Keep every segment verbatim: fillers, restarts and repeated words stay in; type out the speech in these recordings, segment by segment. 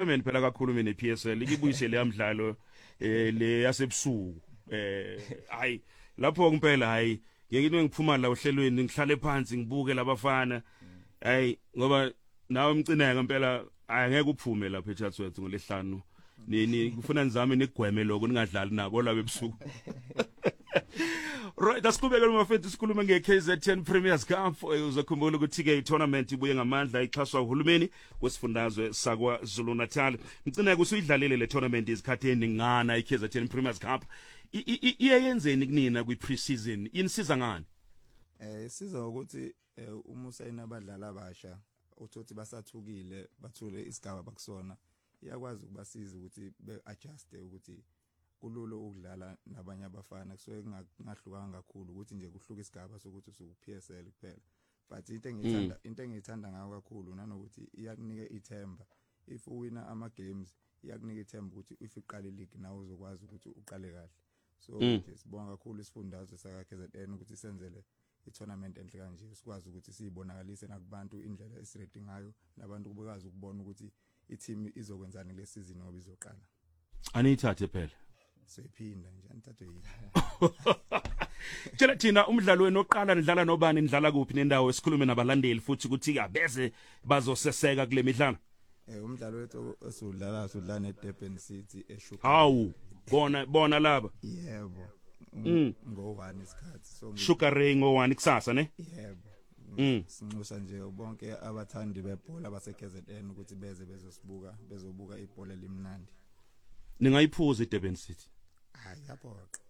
tournament phela kakhulu mina ne-P S L ikibuyise le yamdlalo eh le yasebusuku eh hayi lapho ngempela hayi ngeke into ngiphuma la ohlelweni ngihlale phansi ngibuke labafana hayi ngoba nawe umcineka ngempela angeke uphume lapha eChatsworth ngolesihlanu nini kufuna nizame nigweme lokho ningadlali nabo labe ebusuku. Right, asiqhubeke mafethu sikhuluma nge-K Z ten Premiers Cup. Uzakhumbula ukuthi ke i-tournament ibuye ngamandla ixhaswa uhulumeni wesifundazwe sakwa Zulu Natal. Ngicina usuyidlalile le tournament izikhathi eningana i-K Z ten Premiers Cup. Iyenzeni kunina kwi-pre-season? Inisiza ngani? Eh isiza ukuthi uma usayina abadlali abasha uthothi basathukile bathule isigaba bakusona iyakwazi ukubasiza ukuthi be-adjust ukuthi kulolo ukudlala nabanye abafana kusuke kungahlukanga kakhulu ukuthi nje kuhluka isigaba sokuthi usuku-P S L kuphela but into engiyithanda into engiyithanda ngayo kakhulu nanokuthi iyakunika ithemba if uwina ama games iyakunika ithemba ukuthi if iqale league nawe uzokwazi ukuthi uqale kahle so nje sibonga kakhulu isifundazwe saka K Z N ukuthi senzele i-tournament enhle kanje sikwazi ukuthi siyibonakalise nakubantu indlela esiredi ngayo nabantu kubekazi ukubona ukuthi i-team izokwenzani le season ngoba izoqala aniyithathe phela seyiphinda nje anithathe yini. Tshela thina umdlalo wenu oqala nidlala nobani nidlala kuphi nendawo esikhulume nabalandeli futhi ukuthi abeze bazoseseka kule midlalo. Eh umdlalo wethu esudlala sudlala neDurban City eShuka. Hawu bona bona laba. Yebo. Ngo one isikhathi so Sugar Ray ngo one kusasa ne? Yebo. Mm. Sinxusa nje bonke abathandi bebhola base K Z N ukuthi beze bezosibuka bezobuka ibhola limnandi. Ningayiphuza iDurban City. Hayi yaphoqa.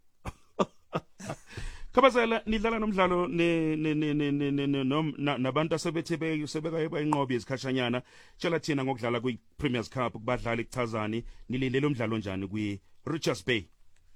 Khabazela nidlala nomdlalo ne ne ne ne nabantu asebethe sebeka bayinqobi ezikhashanyana. Tshela thina ngokudlala kwi Premiers Cup kubadlali kuchazani nilinde lo mdlalo njani kwi Richards Bay.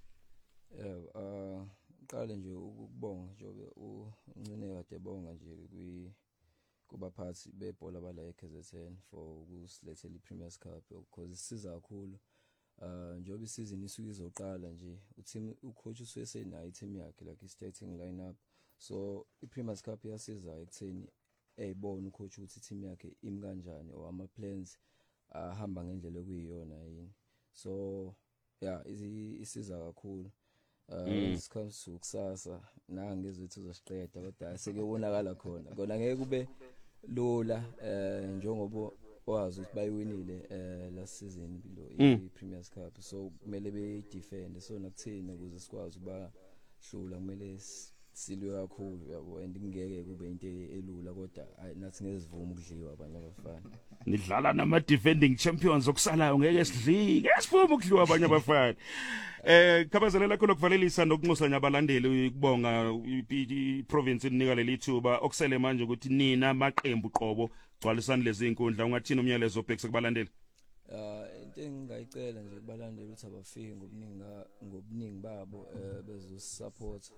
Eh uh qale nje ukubonga njobe uNcineka Debonga nje kwi kubaphathi bebhola bala eK Z N for ukusilethela iPremiers Cup because isiza kakhulu. Uh njobe isizini isuke izoqala nje uteam ucoach usese nayo team yakhe like i starting lineup so iPremiers Cup yasiza ekutheni eyibona ucoach ukuthi team yakhe imi kanjani or ama plans ahamba ngendlela okuyiyona yini so yeah isiza kakhulu. Uh isikhathi ukusasa na ngezethu uzosiqeda kodwa seke wonakala khona kona ngeke kube lula eh njengoba wazi ukuthi bayiwinile eh last season bilo iPremiers Cup so kumele be defend so nakuthina ukuze sikwazi ukuba hlula kumele silwe kakhulu yabo and ngeke kube into elula kodwa nathi ngezivuma ukudliwa abanye abafana nidlala nama defending champions okusalayo ngeke sidlike esivuma ukudliwa abanye abafana. Eh khabazelela khona kuvalelisa nokunxusanya abalandeli kubonga iprovince inika leli thuba okusele manje ukuthi nina amaqembu qobo gcwalisana lezi inkundla ungathina umyalezo obhekise kubalandeli. Uh into engingayicela nje kubalandeli ukuthi abafike ngobuningi ngobuningi babo bezosupport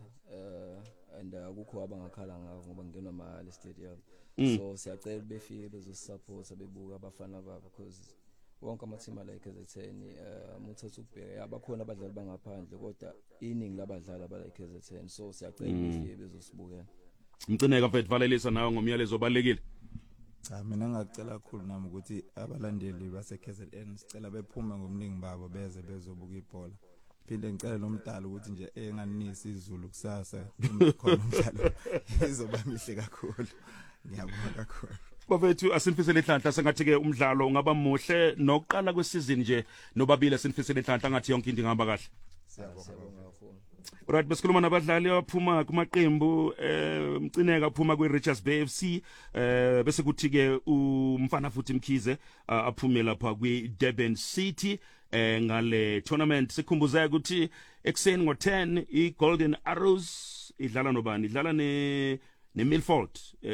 uh and akukho abangakhala ngako ngoba ngenwa mahali stadium so siyacela befike bezosupport bebuka abafana babo because wonke amathima la eK Z ten uh muthatha ukubheka abakhona abadlali bangaphandle kodwa iningi labadlali abala eK Z ten so siyacela befike bezosibukela. Mcineka mfethu valelisa nawe ngomyalezo obalekile. Cha mina ngicela kakhulu nami ukuthi abalandeli base K Z N sicela bephume ngobuningi babo beze bezobuka ibhola. Phinde ngicela nomdala ukuthi nje enganisi izulu kusasa khona umdlalo izoba mihle kakhulu. Ngiyabonga kakhulu. Bafethu asinifisele inhlanhla sengathi ke umdlalo ungaba muhle nokuqala kwesizini nje nobabili asinifisele inhlanhla ngathi yonke into ingahamba kahle. Siyabonga kakhulu. Right besikhuluma nabadlali abaphuma kumaqembu eh Mcineka aphuma kwi Richards Bay F C eh bese kuthi ke umfana futhi Mkhize aphume lapha kwi Durban City eh ngale tournament sikhumbuza ukuthi ekseni ngo ten i Golden Arrows idlala nobani idlala ne ne Milford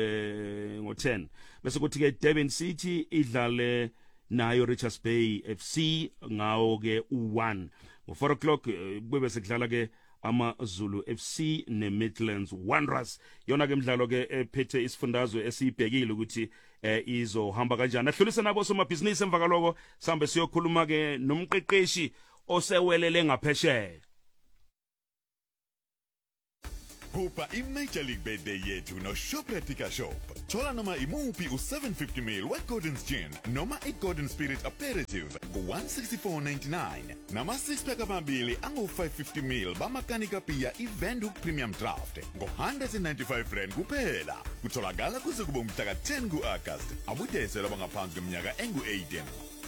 eh ngo ten bese kuthi ke Durban City idlale nayo Richards Bay F C ngawo ke u one ngo four o'clock kube sekudlala ke ama Zulu F C ne Midlands Wanderers yona ke imidlalo ke ephethe isifundazwe esibhekile ukuthi eh izohamba kanjani. Ahlulise nabo somabhizinisi emva kaloko sambe siyokhuluma ke nomqeqeshi osewelele ngaphesheya. Kupa i-Major League Birthday yethu no Shopratica Shop. Thola noma imuphi u seven fifty milliliters we-Gordon's Gin noma i-Gordon Spirit Aperitif ku-one sixty-four ninety-nine. Nama six pack amabili angu-five fifty milliliters bamakanika pia i-Windhoek Premium Draft ngo-one ninety-five rand kuphela. Kutholakala kuze kube umhla ka-ten ku-August. Abudesela bangaphansi kweminyaka engu-eighteen.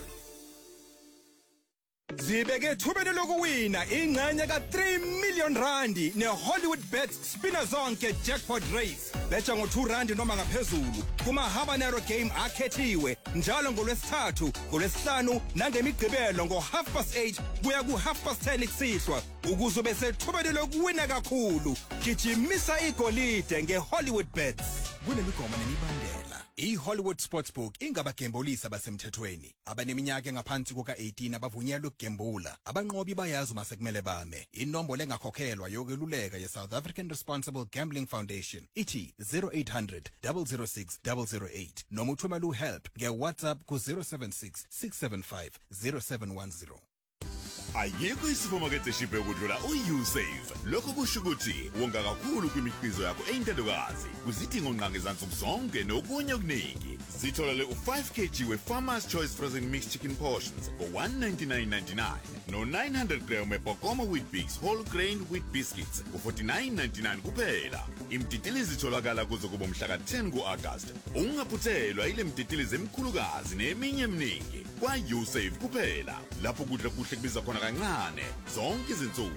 Zibeke thubeni lokuwina ingxenye ka three million randi ne Hollywood Bet spinner zonke jackpot race. Betha ngo two rand noma ngaphezulu kuma Habanero game akhethiwe njalo ngolwesithathu, ngolwesihlanu nangemigqibelo ngo half past eight kuya ku half past ten kusihlwa ukuze bese thubeni lokuwina kakhulu. Gijimisa igolide nge Hollywood Bet. Kunemigomo nemibandela. I-Hollywood Sportsbook ingabagembulisa basemthethweni. Abaneminyaka engaphansi kuka eighteen abavunyelwe ukugembula. Abanqobi bayazi uma sekumele bame. Inombolo engakhokhelwa yokweluleka ye-South African Responsible Gambling Foundation ithi zero eight hundred, zero zero six, zero zero eight noma uthumela uhelp nge-WhatsApp ku zero seven six, six seven five, zero seven one zero. Ayikho isifumakethe shiphe ukudlula u-U-Save. Lokho kusho ukuthi wonga kakhulu kwimikhiqizo yakho eyintandokazi. Kuzidingo nqange zansuku zonke nokunye okuningi. Sitholele u-five kilograms we-Farmer's Choice Frozen Mixed Chicken Portions for-one ninety-nine ninety-nine. No-nine hundred grams we-Bokoma Wheat Bix Whole Grain Wheat Biscuits for-forty-nine ninety-nine kuphela. Imtitilizi itholakala kuze kube umhla ka-ten ku-August. Ungaphuthelwa ile mtitilizi emkhulukazi neminye eminingi. Kwa-U-Save kuphela. Lapho kudla kuhle kubiza khona kancane zonke izinsuku.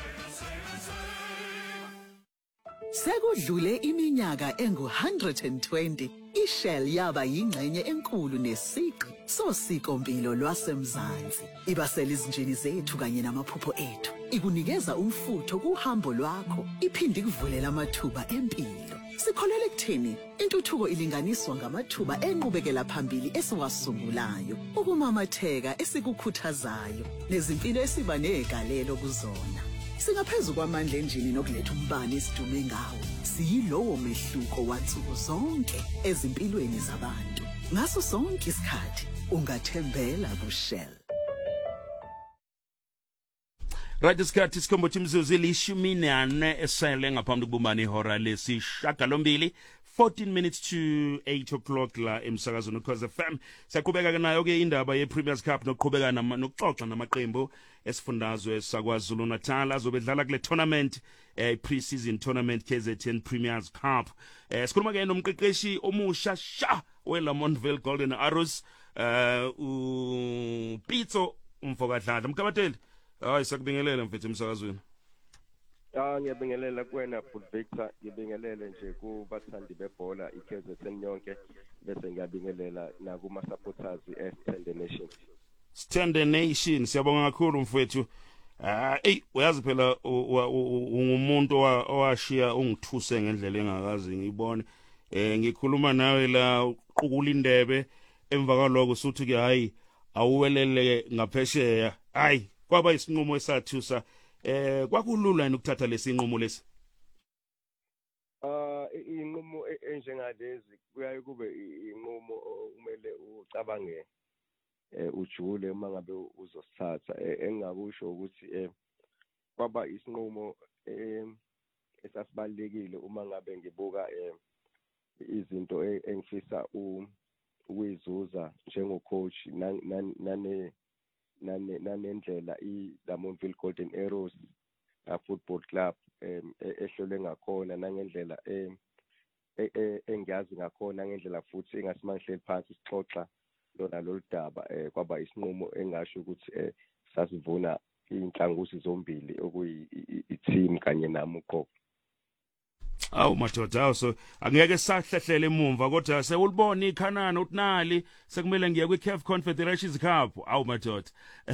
Sekudlule iminyaka engu one hundred twenty, iShell yaba yingxenye enkulu nesiqi sosikompilo lwasemzansi. Ibasela izinjini zethu kanye namaphupho ethu. Ikunikeza umfutho kuhambo lwakho, iphinde ikuvulela amathuba empilo. Sikholele ekutheni intuthuko ilinganiswa ngamathuba enqubekela phambili esiwasungulayo, ukumamatheka esikukhuthazayo, nezimpilo esiba negalelo kuzona. Singaphezulu kwamandla enjini nokuletha umbane isidume ngawo. Siyilowo mehluko wansuku zonke ezimpilweni zabantu. Ngaso sonke isikhathi ungathembela kuShell. Right, isikhathi sikhombo imizuzu elishumi nane esele ngaphambi kokubumbana ihora lesishagalombili. fourteen minutes to eight o'clock la emsakazweni Cause F M. Siyaqhubeka nayo ke indaba ye-Premiers Cup nokuqhubeka nokuxoxa namaqembu esifundazwe sakwaZulu Natal azobedlala kule tournament eh pre-season tournament K Z N Premiers Cup. Eh sikhuluma ke nomqeqeshi omusha sha weLamontville Golden Arrows eh u Pitso Mfokadladla. Mkabateli, hayi sakubingelela mfethu emsakazweni. Ah ngiyabingelela kuwena Full Victor, ngibingelele nje kubathandi bebhola iK Z N yonke bese ngiyabingelela na kuma supporters eStande Nation. Stand Nation siyabonga kakhulu mfethu. Ah ey uyazi phela ungumuntu owashiya ungithuse ngendlela engakazi ngibone. Eh ngikhuluma nawe la uqukula indebe emva kwaloko suthi ke hayi awuwelele ngaphesheya. Hayi kwaba isinqumo esathusa. Eh kwakulula ukuthatha lesinqumo lesi. Ah inqumo enjengalezi kuyaye kube inqumo kumele ucabange eh ujule uma ngabe uzosithatha engakusho ukuthi eh kwaba isinqumo eh esasibalekile uma ngabe ngibuka eh izinto engifisa ukuyizuza njengocoach nane nane nanendlela iLamontville Golden Arrows Football Club ehlole ngakhona nangendlela engiyazi ngakhona ngendlela futhi engasimanhleli phansi sixoxa lona loludaba kwaba isinqumo engasho ukuthi sasivuna inhlangothi zombili okuyi i-team kanye nami uqobo. Awu madoda so angeke sahlehlele emumva kodwa sewulibona ikhanana utinali sekumele ngiye kwi-C A F Confederations Cup. Awu madoda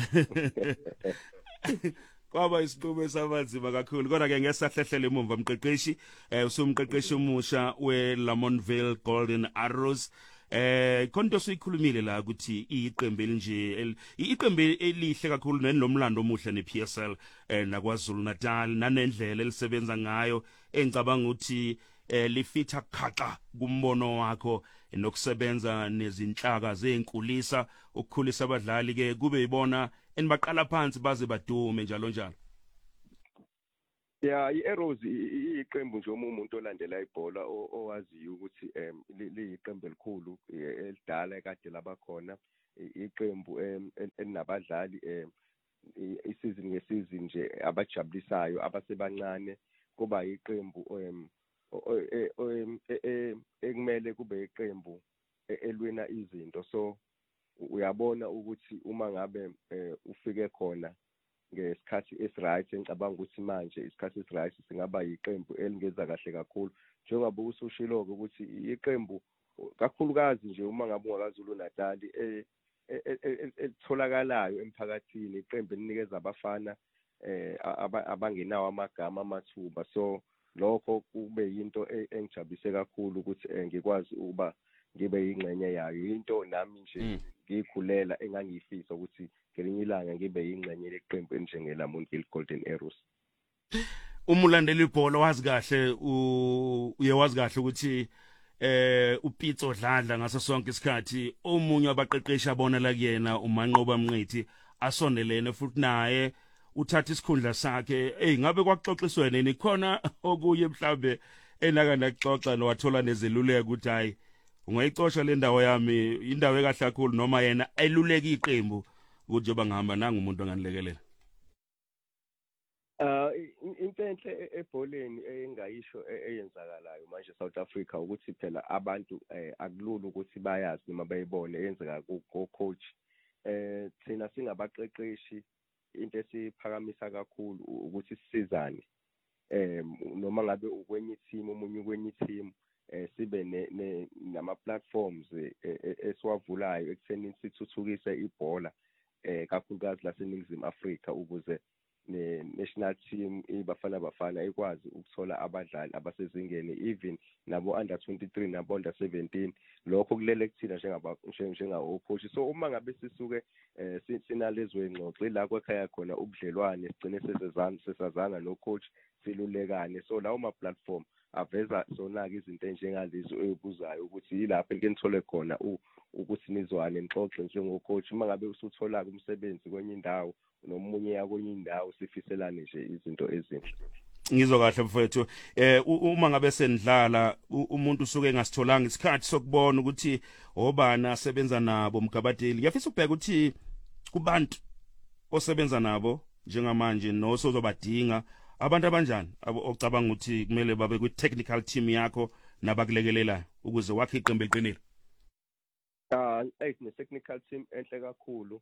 kwaba isiqubo esabanzima kakhulu kodwa ke ngeke sahlehlele emumva mqeqeshi eh usumqeqeshi omusha weLamontville Golden Arrows. Eh konto sikhulumile la ukuthi iqembu elinje iqembu elihle kakhulu nenomlando omuhle neP S L eh nakwaZulu Natal nanendlela elisebenza ngayo engicabanga ukuthi eh lifitha khaxa kumbono wakho nokusebenza nezinhlaka zeenkulisa ukukhulisa abadlali ke kube yibona enibaqala phansi baze badume njalo njalo. Yeah, i-Arrows iyiqembu nje uma umuntu olandela ibhola owaziyo ukuthi em liyiqembu elikhulu elidala ekade labakhona iqembu elinabadlali em isizini ngesizini nje abajabulisayo abasebancane kuba iqembu em ekumele kube iqembu elwina izinto so uyabona ukuthi uma ngabe ufike khona ngesikhathi esiright engicabanga ukuthi manje isikhathi esiright singaba yiqembu elingeza kahle kakhulu njengoba usushilo ukuthi iqembu kakhulukazi nje uma ngabe ungakaZulu Natal elitholakalayo emphakathini iqembu elinikeza abafana eh abangenawo amagama amathuba so lokho kube yinto engijabulise kakhulu ukuthi ngikwazi ukuba ngibe yingxenye yayo into nami nje ngikhulela engangifisa ukuthi ngelinye ilanga ngibe yingxenye leqembu enjengelaMontville Golden Arrows. Uma ulandela ibhola wazi kahle uye wazi kahle ukuthi eh uPitso Dladla ngaso sonke isikhathi omunye wabaqeqeshi abona la kuyena uManqoba Mnqithi asondelene futhi naye uthatha isikhundla sakhe hey ngabe kwaxoxiswe nini khona okuye mhlambe enaka naxoxa nowathola nezeluleko ukuthi hayi ungayicosha le ndawo yami indawo ekahle kakhulu noma yena eluleka iqembu ukuthi njoba ngihamba nanga umuntu onganilekelela. Uh into enhle ebholeni engayisho eyenzakalayo manje South Africa ukuthi phela abantu akulula ukuthi bayazi noma bayibone eyenzeka ku coach eh thina singabaqeqeshi into esiphakamisa kakhulu ukuthi sisizane eh noma ngabe ukwenye team umunye ukwenye team eh sibe nama platforms esiwavulayo ekutheni sithuthukise ibhola eh kakhulukazi laseNingizimu Afrika ukuze ne-national team ibafana bafana ikwazi ukuthola abadlali abasezingeni even nabo under twenty-three nabo under seventeen lokho kulele kuthina njengaba njengawo coach so uma ngabe sisuke sinalezwe ingxoxo ila kwekhaya khona ubudlelwane sigcine sesezana sesazana no coach silulekane so lawo ma platform aveza zonake izinto enjengalezo ebuzayo ukuthi yilapho engenithole khona ukuthi nizwane nixoxe njengo coach uma ngabe usuthola umsebenzi kwenye indawo nomunye yakwenye indawo sifiselane nje izinto ezinhle. Ngizwa kahle mfowethu eh uma ngabe senidlala umuntu usuke engasitholanga isikhathi sokubona ukuthi obana asebenza nabo Mgabadeli yafisa ukubheka ukuthi kubantu osebenza nabo njengamanje nosozobadinga abantu abanjani ocabanga ukuthi kumele babe ku technical team yakho nabakulekelelayo ukuze wakhe iqembu eliqinile. Ah eh ne technical team enhle kakhulu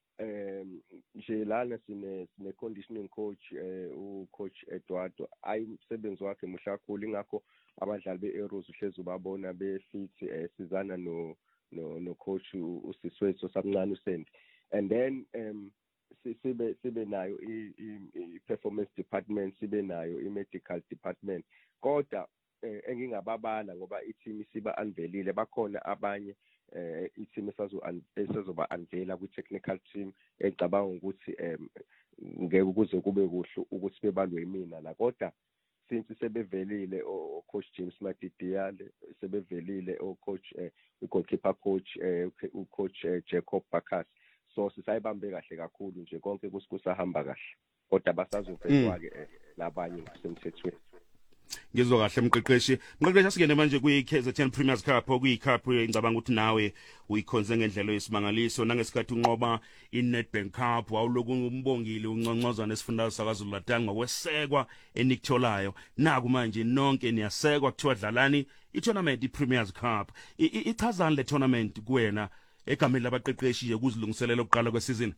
um nje lana sine sine conditioning coach eh u coach Eduardo ayimsebenzi wakhe muhle kakhulu ingakho abadlali beArrows uhlezi ubabona befit sizana no no no coach uSiswethu samncane uSendi and then um sibe sibe nayo i performance department sibe nayo i medical department kodwa engingababala ngoba i-team siba unvelile bakhona abanye eh i-team esazo esazoba unveila ku technical team ecabanga ukuthi em ngeke kuze kube kuhle ukuthi bebalwe yimina la kodwa since sebevelile o coach James Matidiyale sebevelile o coach u goalkeeper coach u coach Jacob Bakas so sisayibambe kahle kakhulu nje konke kusahamba kahle kodwa basazofezwa ke labanye kusemthethweni. Ngizwa kahle mqeqeshi mqeqeshi asikene manje kuyi-K Z N Premiers Cup okuyi-cup ngicabanga ukuthi nawe uyikhonze ngendlela yesimangaliso nangesikhathi unqoba i-Nedbank Cup wawuloku umbongile uncongcozana esifundazwe sakaZulu Natal ngokwesekwa enikutholayo naku manje nonke niyasekwa kuthiwa dlalani i-tournament i-Premiers Cup ichazani le tournament kuwena egameni labaqeqeshi ukuzilungiselela ukuqala kwesizini.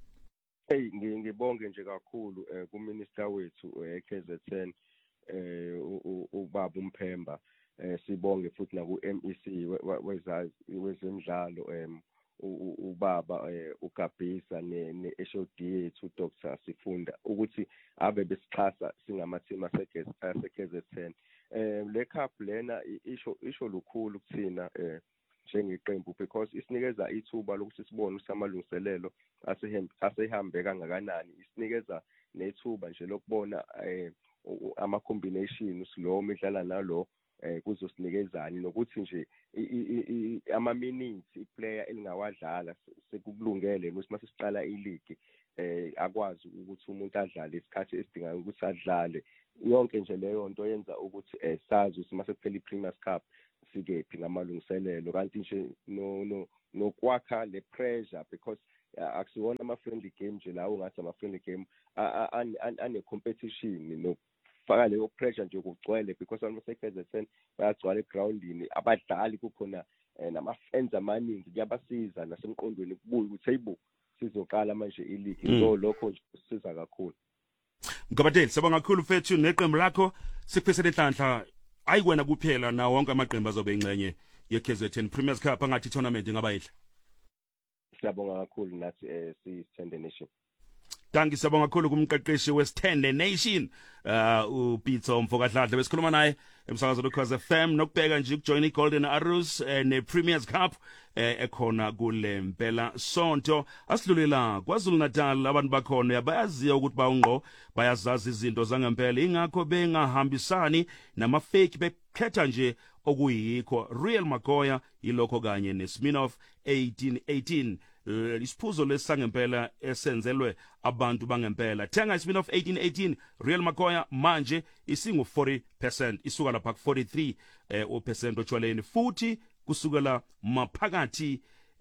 Hey ngibonge nje kakhulu ku minister wethu e-K Z N eh ubaba uMphemba eh sibonge futhi na ku M E C wezazi wezemidlalo em ubaba uGabisa ne H O D yethu Doctor Sifunda ukuthi ave besixhasa singama team ase-K Z N eh le cup lena isho isho lukhulu kuthina eh njengeqembu because isinikeza ithuba lokuthi sibone usamalungiselelo asehambe kangakanani isinikeza nethuba nje lokubona eh ama combinations lo midlala nalo eh kuzosinikezani nokuthi nje ama minutes iplayer elingawadlala sekukulungele ukuthi mase siqala ileague eh akwazi ukuthi umuntu adlale isikhathi esidingayo ukuthi adlale yonke nje leyo nto yenza ukuthi eh sazi ukuthi mase kuphela iPremier Cup sikephi ngamalungiselelo kanti nje no no nokwakha le pressure because akusiwona ama friendly game nje lawo ngathi ama friendly game ane competition no faka leyo pressure nje kugcwele because almost K Z N bayagcwala egroundini abadlali kukhona nama fans amaningi kuyabasiza nasemqondweni kubuya ukuthi hayibo sizoqala manje ileague so lokho kusiza kakhulu. Mkabateli sabonga kakhulu mfethu neqembu lakho sikuphisele enhlanhla ayikwena kuphela na wonke amaqembu azobe ingcenye ye K Z N Premier Cup angathi tournament ingaba yihle. Siyabonga kakhulu nathi eh sithende nation. Danki sabonga kakhulu kumqeqeshi wesithende nation uh uPitso Mfokadladla besikhuluma naye emsakazweni Ukhozi F M nokubheka nje ukujoin iGolden Arrows eh, ne Premiers Cup eh, ekhona kule mpela sonto asidlulela KwaZulu Natal abantu bakhona yabayaziya ukuthi bawungqo bayazazi izinto zangempela ingakho bengahambisani nama fake bekhetha nje okuyikho Real Magoya ilokho kanye neSmirnoff eighteen eighteen isiphuzo lesangempela esenzelwe abantu bangempela thenga iSmirnoff eighteen eighteen Real Magoya manje isingu forty percent isuka lapha ku forty-three eh percent otshwaleni futhi kusukela maphakathi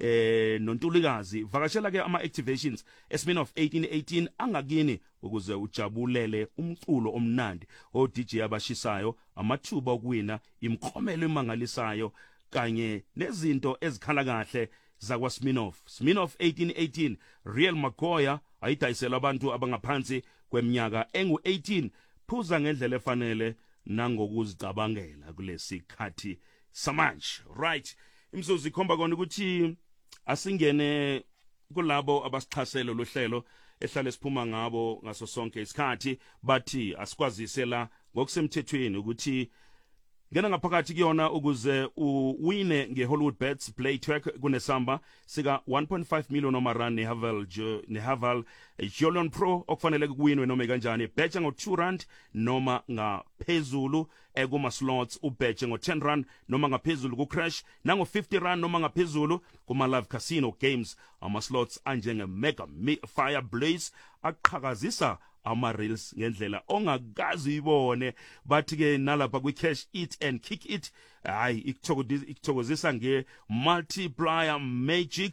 eh nontulikazi vakashela ke ama activations eSmirnoff eighteen eighteen angakini ukuze ujabulele umculo omnandi o D J abashisayo amathuba okuwina imkhomelo emangalisayo kanye nezinto ezikhala kahle zakwa Smirnoff Smirnoff eighteen eighteen Real Magoya ayidayisela abantu abangaphansi kweminyaka engu eighteen phuza ngendlela efanele nangokuzicabangela kulesikhathi samanje right imzuzu ikhomba kona ukuthi asingene kulabo abasichasela lohlelo ehlale siphuma ngabo ngaso sonke isikhathi bathi asikwazisela ngokusemthethweni ukuthi ngena ngaphakathi kuyona ukuze uwine ngeHollywood Bets Play Track kunesamba sika one point five million omarand nehavel nehavel Jolon Pro okufanele kuwinwe noma kanjani betcha ngo two rand noma ngaphezulu ekuma slots ubetche ngo ten rand noma ngaphezulu ku crash nango fifty rand noma ngaphezulu kuma live casino games ama slots anjenge Mega Fire Blaze aqhakazisa ama reels ngendlela ongakazi ibone bathi ke nalapha kwi cash it and kick it hayi ikuthokozisa nge multiplier magic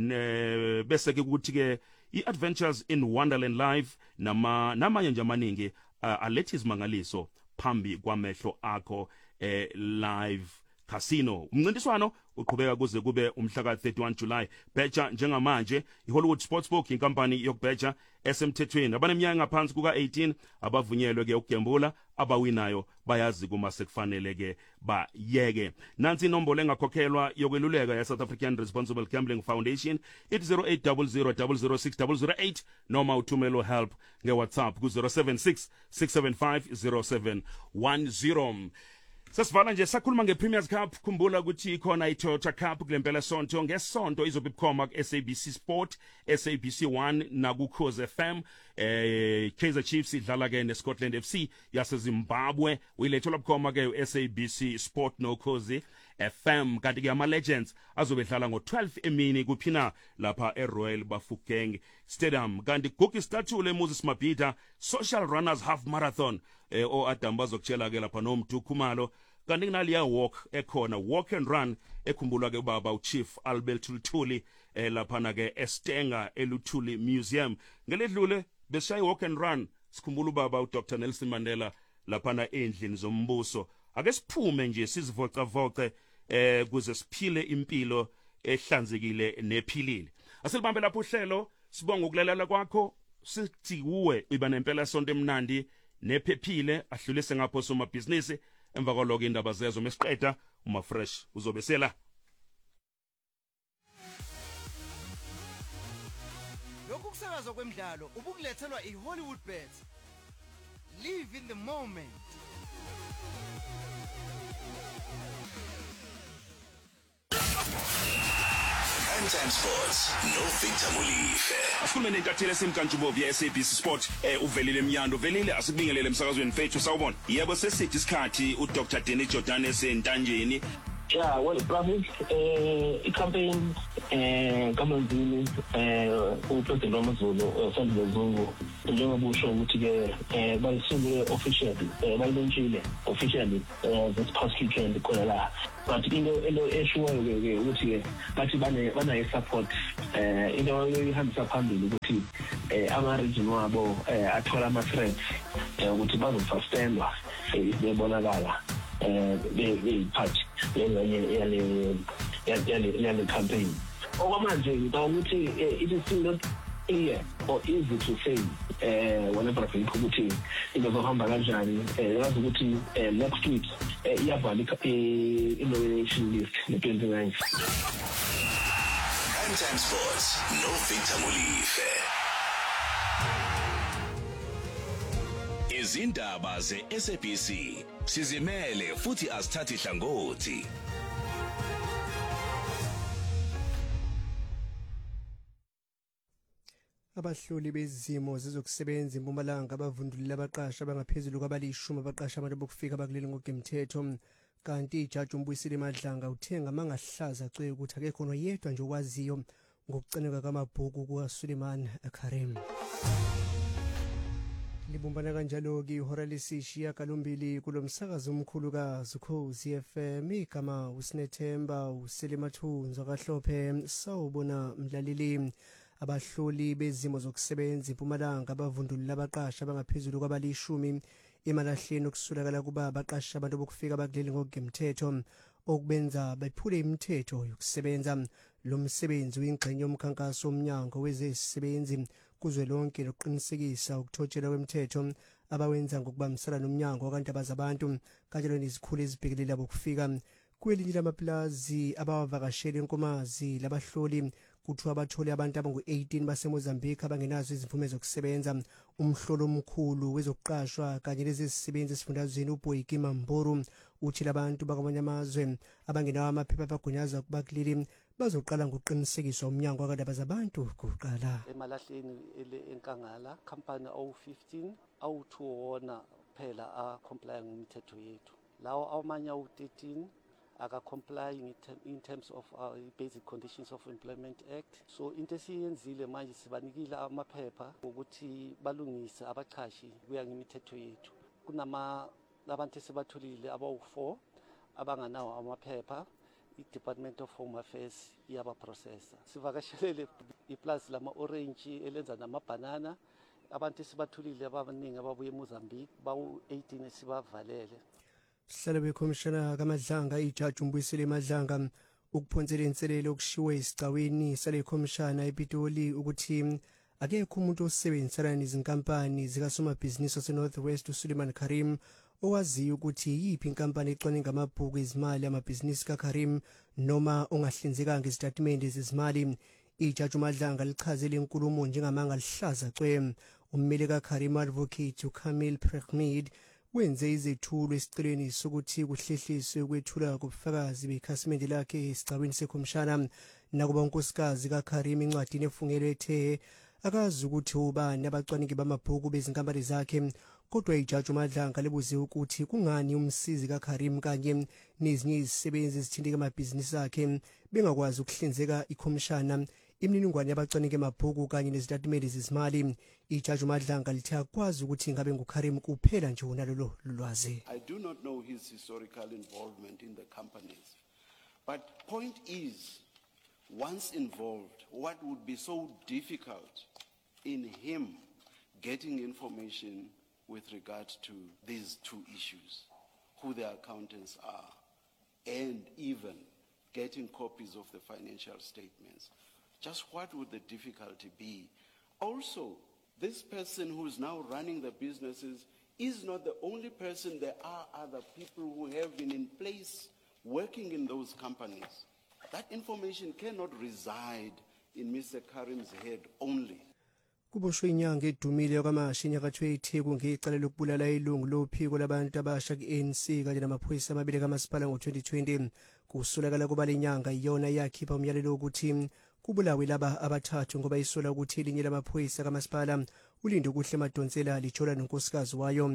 bese ke ukuthi ke iAdventures in Wonderland Live nama namanye nje amaningi uh, alethi izimangaliso phambi kwamehlo akho eh, live casino umncintiswano uqhubeka kuze kube umhla ka thirty-one July betcha njengamanje iHollywood Sportsbook inkampani yokubetcha esemthethweni abaneminyaka ngaphansi kuka eighteen abavunyelwe ke ukugembula abawinayo bayazi kuma sekufanele ke bayeke nansi inombolo engakhokhelwa yokweluleka ya South African Responsible Gambling Foundation it zero eight zero zero zero zero six zero zero eight noma uthumelo help nge WhatsApp ku zero seven six six seven five zero seven one zero. Sesivala nje sakhuluma ngePremiers Cup khumbula ukuthi ikhona iToyota Cup kulempela sonto ngesonto izobe ikhoma ku-S A B C Sport S A B C one nakuKhozi F M eh Kaizer Chiefs idlala ke neScotland F C yaseZimbabwe uyilethelwa bukhoma ke u-S A B C Sport noKhozi F M kanti ke ama Legends azobe edlala ngo twelve emini kuphina lapha eRoyal Bafokeng Stadium kanti Gugu Statue Moses Mabhida Social Runners Half Marathon eh o Adam bazokutshela ke lapha nomdu Khumalo kanti kunaliya walk ekhona walk and run ekhumbulwa ke baba uChief Albert Luthuli eh lapha na ke Estenga eLuthuli Museum ngeledlule beshayi walk and run sikhumbula ubaba uDr Nelson Mandela lapha na endlini zombuso ake siphume nje sizivocavoce eh kuze siphile impilo ehlanzekile nephilile asilibambe lapho uhlelo sibonga ukulalela kwakho sithi kuwe iba nempela sonto emnandi nephephile ahlulise ngapho somabhizinisi emva kwaloko indaba zezo mesiqeda uma fresh uzobesela lokhu kusakaza kwemidlalo ubukulethelwa iHollywood Bets live in the moment. Primetime Sports no Victor Mulife. Asikhulume nentatheli esimkantshubovu ye-S A B C Sport eh uvelile Mnyando uvelile asibingelele emsakazweni mfethu sawubona yebo sesithi isikhathi uDr Dennis Jordan esentanjeni Yeah, well, Bravis, uh, i-campaign eh kaManzini eh uPresident Ramazulu Sandile Zungu njengoba usho ukuthi ke eh bayisungule officially eh bayilonchile officially eh this past weekend khona la, but into elo eshuwayo ke ukuthi ke bathi bane banayo support eh into ihambisa phambili ukuthi eh ama region wabo eh athola ama threats eh ukuthi bazosuspendwa eh bebonakala eh beyiphathi yenye yale yale yale campaign. Okwamanje ngicabanga ukuthi it is still not clear or easy to say eh whenever I think ukuthi into zohamba kanjani eh yazi ukuthi next week iyavala i-nomination list le twenty-nine. Primetime Sports no Victor Molife. Izindaba ze-S A B C sizimele futhi asithathi hlangothi. Abahloli bezimo zezokusebenza eMpumalanga abavundulile abaqasha abangaphezulu kwabalishumi abaqasha abantu bokufika abakuleli ngogemthetho, kanti ijaji uMbuyisile Madlanga uthenga mangahlaza cwe ukuthi akekho noyedwa nje okwaziyo ngokucineka kwamabhuku kukaSuleiman Karim. Libumbana kanjalo ke ihora lesishiya kalombili kulomsakazo omkhulu kaZukhozi F M igama uSinethemba uSelimathunzo kaHlophe sawubona mdlaleli. Abahloli bezimo zokusebenza eMpumalanga abavundulile abaqasha abangaphezulu kwabalishumi emalahleni okusulakala kuba abaqasha abantu bokufika abakuleli ngogemthetho okubenza bephule imithetho yokusebenza. Lo msebenzi uyingxenye yomkhankaso omnyango wezezisebenzi kuzwelonke lokuqinisekisa ukuthotshela kwemithetho abawenza ngokubambisana nomnyango wakandaba zabantu kanjalo nezikhulu ezibhekelela bokufika kwelinye lamaplazi abawavakashela enkomazi labahloli kuthiwa abathole abantu abangu-eighteen baseMozambique abangenazo izimvume zokusebenza. Umhlolo omkhulu wezokuqashwa kanye lezezisebenzi esifundazweni uBoyiki Mamburu uthi labantu bakwamanye amazwe abangenawo amaphepha abagunyaza kubakuleli bazoqala ngokuqinisekiswa umnyango wakandaba zabantu kuqala. Emalahleni enkangala company awu fifteen awu two wona phela a comply ngemithetho yethu, lawo amanye awu thirteen aka complying in terms of our basic conditions of employment act. So into esiyenzile manje sibanikile amaphepha ukuthi balungise abachashi kuya ngemithetho yethu. Kunama abantu esibatholile abawu four abanganawo amaphepha, i-Department of Home Affairs iyaba processor. Sivakashelele iplazi lama orange elenza namabanana, abantu esibatholile abaningi ababuye eMozambique bawu eighteen esibavalele. Sihlalo bekhomishana kaMadlanga ijaji uMbuyisile Madlanga ukuphonsela inselelo okushiwe isicaweni sale khomishana ePitoli ukuthi akekho umuntu osebenzisana nezinkampani zikasomabhizinisi waseNorthwest uSuleiman Karim owaziyo ukuthi yiphi inkampani ecwaninga amabhuku ezimali amabhizinisi kaKarim noma ongahlinzekanga izitatimende zezimali. Ijaji uMadlanga lichazele inkulumo njengamanga lihlaza cwe. Ummeli kaKarim advocate uKamil Prehmid wenze izethulo esiceleni sokuthi kuhlehliswe ukwethula kobufakazi bekhasimende lakhe esicabeni sekhomishana. Nakuba unkosikazi kaKarim incwadi nefungelwe ethe akazi ukuthi ubani abacwaningi bamabhuku bezinkampani zakhe, kodwa ijaji uMadlanga libuze ukuthi kungani umsizi kaKarim kanye nezinye izisebenzi ezithinteka amabhizinisi akhe bengakwazi ukuhlinzeka ikhomishana imininingwane yabacwaningi amabhuku kanye nezitatimende zezimali. Ijaji uMadlanga lithe akwazi ukuthi ngabe nguKarim kuphela nje unalolo lwazi. I do not know his historical involvement in the companies, but point is, once involved, what would be so difficult in him getting information with regard to these two issues, who the accountants are, and even getting copies of the financial statements? Just what would the difficulty be? Also, this person who is now running the businesses is not the only person. There are other people who have been in place working in those companies. That information cannot reside in Mister Karim's head only. Kuboshwe inyanga edumile yakwamashinya kaThwe iTheku ngecala lokubulala ilungu lophiko labantu abasha ku-A N C kanye namaphoyisa amabili kamasipala ngo-twenty twenty. Kusolakala kuba lenyanga iyona yakhipha umyalelo ukuthi kubulawe laba abathathu ngoba isola ukuthi elinye lamaphoyisa kamasipala ulinde kuhle Madonsela lijola nonkosikazi wayo.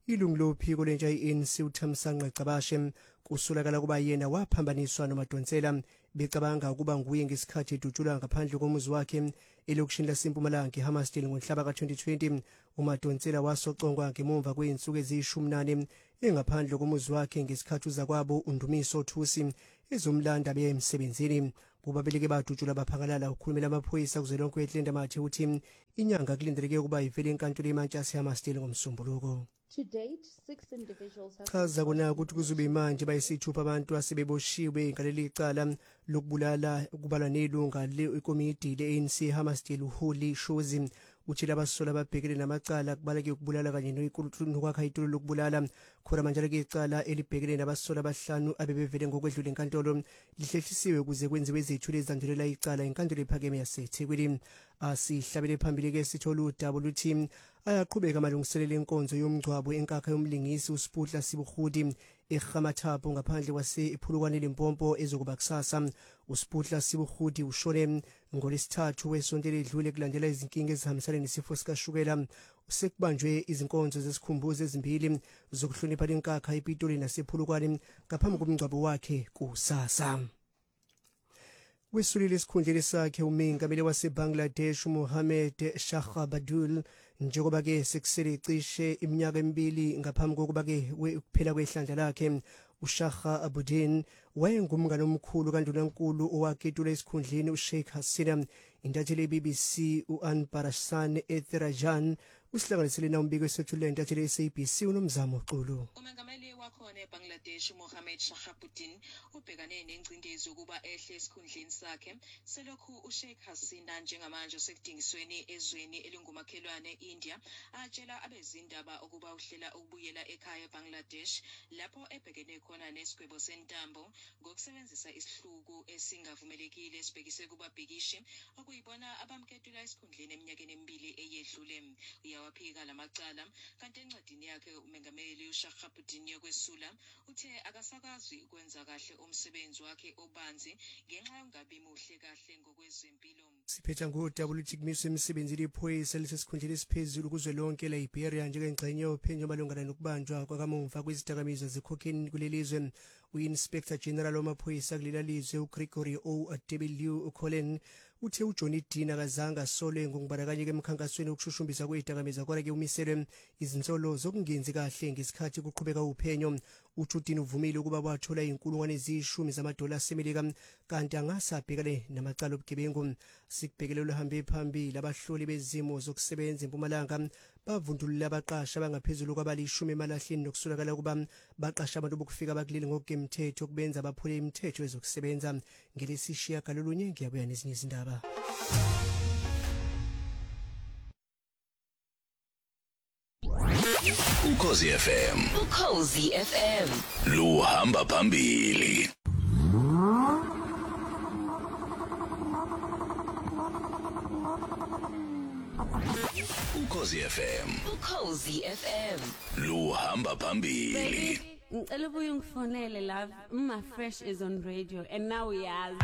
ilungu lophiko lentsha i-A N C uThamsanqa Gcabashe kusulakala kuba yena waphambaniswa noMadonsela becabanga ukuba nguye ngesikhathi edutshulwa ngaphandle komuzi wakhe elokishini laseMpumalanga eHammersdale ngomhlaba ka-twenty twenty. uMadonsela wasocongwa ngemuva kweinsuku eziyishumi nane engaphandle komuzi wakhe ngesikhathi uzakwabo uNdumiso Thusi ezomlanda beya emsebenzini. Bobabili badutshulwa baphangalala ukukhulumela amaphoyisa kuzwelonke weTlenda mathe uthi inyanga kulindeleke ukuba ivele enkantolo eMantshasi eHammersdale ngomsombuluko. To date, six individuals have chaza kona ukuthi kuzobe manje bayisithupha abantu asebeboshiwe ngaleli cala lokubulala kubalwa nelunga lekomiti le-A N C eHammersdale uHolly Shozi. Uthi labasola babhekene namacala kubala ke ukubulala kanye nokwakha itulo lokubulala khona manje ke icala elibhekene nabasola abahlanu abebevele ngokwedlula enkantolo lihlehlisiwe ukuze kwenziwe izethulo ezandulela icala enkantolo ephakeme yaseThekwini. Asihlabele phambili ke sithola udaba luthi ayaqhubeka amalungiselelo enkonzo yomgcwabo enkakha yomlingisi uSiputla Sibuhudi eGamathapo ngaphandle kwase ephulukwane leMpompo ezokuba kusasa. uSiputla Sibuhudi ushone ngolesithathu wesonto ledlule kulandela izinkinga ezihambisana nesifo sikashukela. Usekubanjwe izinkonzo zesikhumbuzo ezimbili zokuhlonipha lenkakha ePitoli nasephulukwane ngaphambi komgcwabo wakhe kusasa. Wesulile isikhundleni sakhe umengameli waseBangladesh Mohamed Shahbadul njengoba ke sekusele cishe iminyaka emibili ngaphambi kokuba ke ukuphela kwehlandla lakhe. uShahbadul wayengumngane omkhulu kandunankulu owaketula esikhundleni uSheikh Hasina. Intatheli ye-B B C uAnbar Hassan Ethirajan usihlanganisele na umbiko esethulile intatheli ye-S A B C uNomzamo Xulu. Umengameli wakhona eBangladesh Mohamed Shahbadul ubhekane nengcindezi ukuba ehle esikhundleni sakhe selokhu uSheikh Hasina njengamanje sekudingisweni ezweni elingumakhelwane India atshela abezindaba ukuba uhlela ukubuyela ekhaya eBangladesh lapho ebhekene khona nesigwebo sentambo ngokusebenzisa isihluku esingavumelekile esibhekise kubabhikishi okuyibona abamketula esikhundleni eminyakeni emibili eyedlule. Uyawaphika lamacala kanti encwadini yakhe umengameli uShahbadul yokwesula uthe akasakwazi ukwenza kahle umsebenzi wakhe obanzi ngenxa yokungabi muhle kahle ngokwezempilo. Siphetha ngodaba luthi kumiswe emsebenzini iphoyisa lesesikhundleni esiphezulu kuzwelonke eLiberia njengengxenye yophenyo malungana nokubanjwa kwakamumva kwezidakamizwa zecocaine kulelizwe. U-Inspector General wamaphoyisa kuleli lizwe uGregory O. W. Collen uthe uJohn Dean akazange asolwe ngokubandakanya emkhankasweni wokushushumbisa kwezidakamizwa kodwa ke umiselwe izinsolo zokungenzi kahle ngesikhathi kuqhubeka uphenyo. uJohn uvumile ukuba wathola inkulungwane eziyishumi zamadola asemelika kanti angasabhekane namacala obugebengu. Sikubhekelelo hambe phambili abahloli bezimo zokusebenza eMpumalanga bavundulula abaqasha abangaphezulu kwabalishumi emalahleni nokusulakala kuba baqasha abantu bokufika bakuleli ngokugemthetho kubenza baphule imithetho ezokusebenza. Ngelesishiya galolunye ngiyabuya nezinye izindaba. Ukhozi F M. Ukhozi F M. Luhamba phambili. Ukhozi F M. Ukhozi F M. Luhamba phambili. Ngicela ubuye ungifonele love. My fresh is on radio and now we are.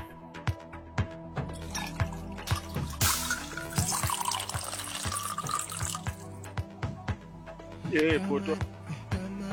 Yeah, photo.